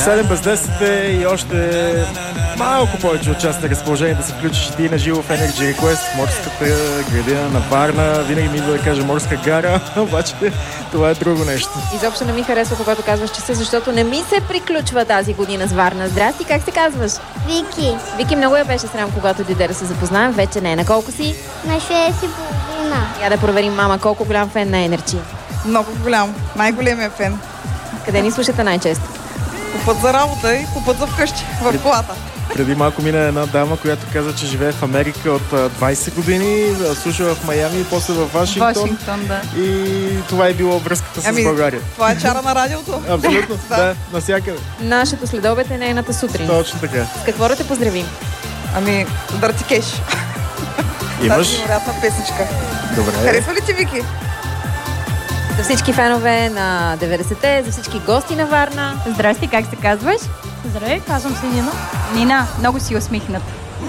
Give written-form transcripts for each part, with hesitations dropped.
7 без 10 и още малко повече от час на разположение да се включиш и ти на живо в Energy Request в морската градина на Варна. Винаги ми идва да кажа морска гара, обаче това е друго нещо. Изобщо не ми харесва, когато казваш часа, защото не ми се приключва тази година с Варна. Здрасти, как се казваш? Вики. Вики, много я беше срам, когато дойде да се запознаем. Вече не. На колко си? На 6,5. Я да проверим, мама, колко голям фен на Energy. Много голям. Най-големия фен. Къде ни слушате най-често? По път за работа и по път за вкъщи, в колата. Преди малко мина една дама, която каза, че живее в Америка от 20 години, слуша в Майами и после в Вашингтон. Да. И това е било връзката с България. Това е чара на радиото. Абсолютно, да, навсякъде. Нашето следобед е нейната сутрин. Точно така. С какво да те поздравим? Дърти кеш. Имаш? Тази невероятна песничка. Добре. Харесва ли ти, Вики? За всички фенове на 90-те, за всички гости на Варна. Здрасти, как се казваш? Здравей, казвам се Нина. Нина, много си усмихнат.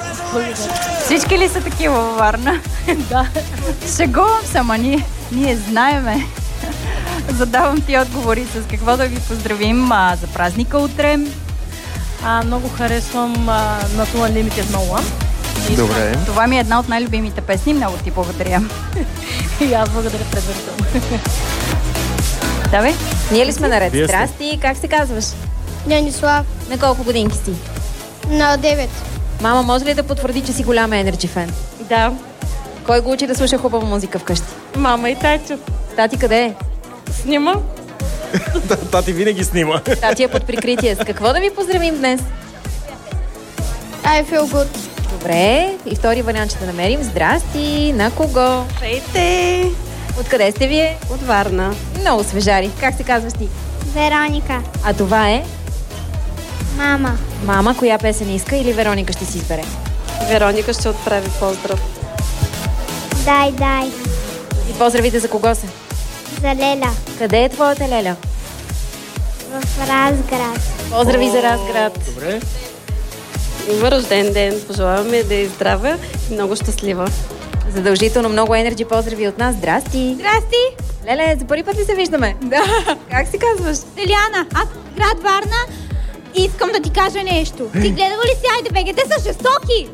Всички ли са такива във Варна? Да. Шегувам се, ама ние знаеме. Задавам ти отговори с какво да ви поздравим за празника утре. Много харесвам на това Limited No One. Добре. Това ми е една от най-любимите песни. Много ти благодаря. И аз благодаря предварително. Да, бе? Ние ли сме наред? Вие сте. Здрасти, как се казваш? Янислав. На колко годинки си? На 9. Мама, може ли да потвърди, че си голям Energy фен? Да. Кой го учи да слуша хубава музика вкъщи? Мама и тайчо. Тати къде е? Снима. Тати винаги снима. Тати е под прикритие. С какво да ви поздравим днес? I feel good. Добре. И втори вариант ще намерим. Здрасти. На кого? Здравейте. Откъде сте вие? От Варна. Много свежари. Как се казваш ти? Вероника. А това е? Мама. Мама, коя песен иска или Вероника ще си избере? Вероника ще отправи поздрав. Дай. И поздравите за кого са? За Леля. Къде е твоята Леля? В Разград. Поздрави за Разград. Добре. Има рожден ден. Пожелаваме да е здрава и много щастлива. Задължително много Energy поздрави от нас. Здрасти! Здрасти. Леле, за първи път ли се виждаме? Да. Как се казваш? Деляна, аз град Варна. Искам да ти кажа нещо. Ти гледала ли си Айде БГ? Те са жестоки.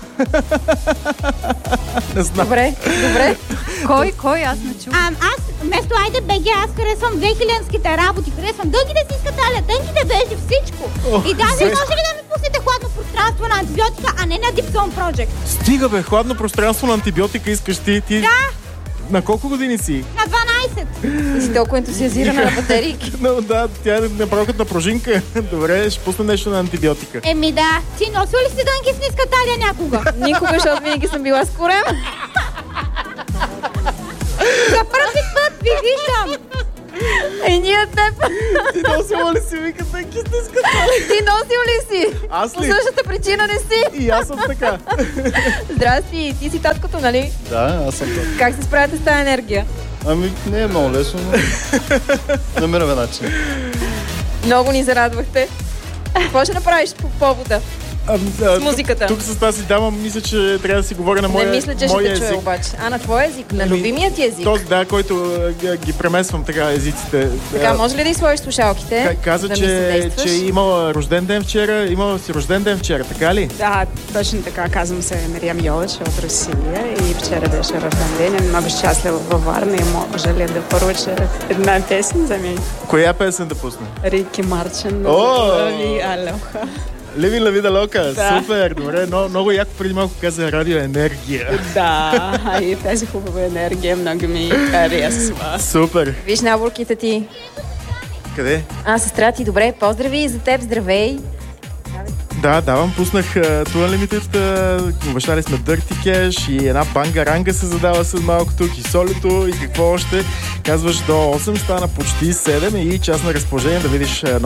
Не знам. Добре. Кой? Аз не чувам. Аз вместо Айде БГ, аз харесвам 2000-ските работи. Харесвам дългите си скаталя, тънките вежди, всичко. И даже може ли да ми пуснете хладно пространство на антибиотика, а не на Deep Zone Project? Стига бе, хладно пространство на антибиотика искаш ти. Да. На колко години си? На 12. И си толкова ентусиазирана на батерийки. Но да, тя е направо като на пружинка. Добре, ще пусна нещо на антибиотика. Да. Ти носил ли си дънки с ниска талия някога? Никога, защото винаги съм била с корем. За първи път ви виждам. И ние теб. Ти носила ли си, вика, тънки с ниска? Ти носил ли си? Аз По ли? същата причина не си. И аз съм така. Здрасти, ти си таткото, нали? Да, аз съм това. Как се справяте с тази енергия? Не е много лесно, но намираме начин. Много ни зарадвахте. Какво ще направиш по повода? С музиката. Тук с тази дама мисля, че трябва да си говоря на моя Не мисля, че ще моя те чуя език. обаче. На твой език? На любимият ти език? Този, да, който ги премесвам така езиците. Така, може ли да изсложиш слушалките? Каза, да ми че съдействаш? е имала рожден ден вчера. Имала си рожден ден вчера, така ли? Да, точно така. Казвам се Мириам Йолич от Русия и вчера беше рожден ден. Много щастлива във Варна и може ли да поруча една песен за мен? Коя песен да пусне? Рики Марчин. О! Ли Алоха. Living La Vida Loca. Да. Супер, добре. Много яко преди малко каза радио енергия. Да, и тази хубава енергия много ми харесва. Супер. Виж наборките ти. Къде? Сестра ти, добре, поздрави и за теб, здравей. Да, давам, пуснах Туа Limited, обещали сме Dirty Cash и една банга-ранга се задава след малко тук и солито и какво още. Казваш до 8, стана почти 7 и час на разположение да видиш